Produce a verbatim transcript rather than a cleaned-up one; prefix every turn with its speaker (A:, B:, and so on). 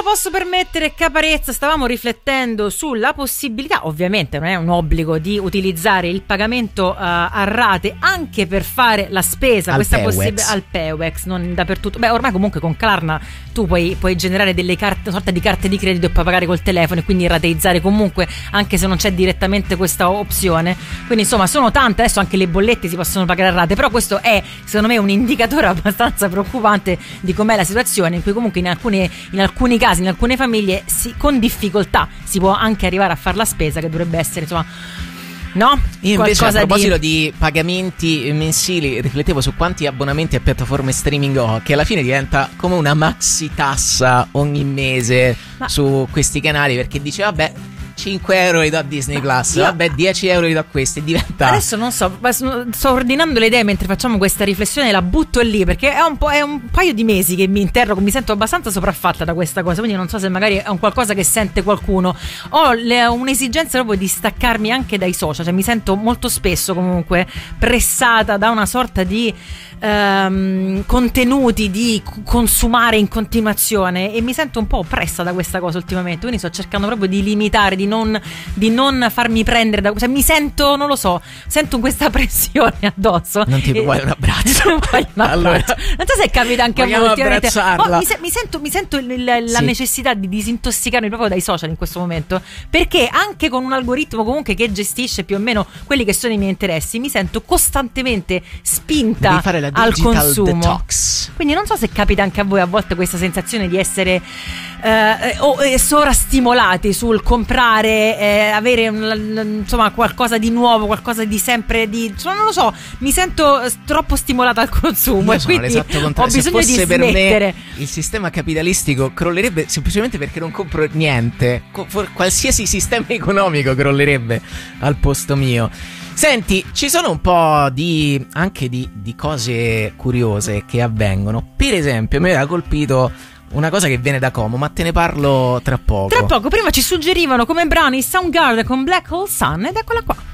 A: posso permettere, Caparezza, stavamo riflettendo sulla possibilità, ovviamente non è un obbligo, di utilizzare il pagamento uh, a rate anche per fare la spesa,
B: al
A: questa
B: Pewex.
A: possibilità al Pewex, non dappertutto. Beh, ormai comunque con Klarna tu puoi, puoi generare delle carte, una sorta di carte di credito e puoi pagare col telefono e quindi rateizzare comunque anche se non c'è direttamente questa opzione. Quindi insomma sono tante, adesso anche le bollette si possono pagare a rate, però questo è secondo me un indicatore abbastanza preoccupante di com'è la situazione, in cui comunque in alcune in alcuni casi, in alcune famiglie si, con difficoltà si può anche arrivare a fare la spesa, che dovrebbe essere insomma, no?
B: Io invece
A: Qualcosa
B: a proposito
A: di...
B: di pagamenti mensili riflettevo su quanti abbonamenti a piattaforme streaming ho, che alla fine diventa come una maxi tassa ogni mese
A: Ma...
B: su questi canali, perché dice vabbè cinque euro li do a Disney Plus,
A: io...
B: vabbè dieci euro li do a questi, diventa...
A: Adesso non so, sto ordinando le idee mentre facciamo questa riflessione, la butto lì perché è un, po', è un paio di mesi che mi interrogo, mi sento abbastanza sopraffatta da questa cosa, quindi non so se magari è un qualcosa che sente qualcuno. Ho le, un'esigenza proprio di staccarmi anche dai social, cioè mi sento molto spesso comunque pressata da una sorta di ehm, contenuti di consumare in continuazione e mi sento un po' oppressa da questa cosa ultimamente, quindi sto cercando proprio di limitare, di non, di non farmi prendere da, cioè mi sento, non lo so, sento questa pressione addosso.
B: Non ti
A: e,
B: vuoi un abbraccio?
A: un abbraccio.
B: Allora,
A: non so se capita anche a voi ultimamente.
B: abbracciarla.
A: Oh, mi, se, mi sento, mi sento il, la
B: Sì.
A: necessità di disintossicarmi proprio dai social in questo momento, perché anche con un algoritmo comunque che gestisce più o meno quelli che sono i miei interessi mi sento costantemente spinta
B: devi fare la
A: al
B: digital
A: consumo.
B: detox.
A: Quindi non so se capita anche a voi a volte questa sensazione di essere eh, o eh, sovrastimolati sul comprare, eh, avere un, insomma qualcosa di nuovo, qualcosa di sempre di, insomma, non lo so, mi sento troppo stimolata al consumo.
B: Io
A: e
B: sono
A: quindi
B: l'esatto
A: ho
B: contrario. Se
A: bisogno di
B: fosse per
A: smettere.
B: me il sistema capitalistico crollerebbe semplicemente perché non compro niente. Co- for- qualsiasi sistema economico crollerebbe al posto mio. Senti, ci sono un po' di anche di, di cose curiose che avvengono. Per esempio, mi aveva colpito una cosa che viene da Como, ma te ne parlo tra poco.
A: Tra poco, prima ci suggerivano come brano i Soundgarden con Black Hole Sun ed eccola qua.